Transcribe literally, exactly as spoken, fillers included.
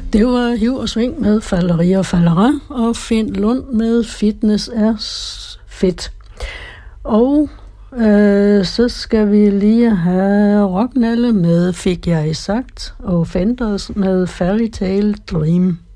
Det var Hiv og Sving med Falleri og Fallera, og Finn Lund med Fitness er fedt. Og øh, så skal vi lige have Rocknalle med Fik jeg sagt, og Fenders med Fairy Tale Dream.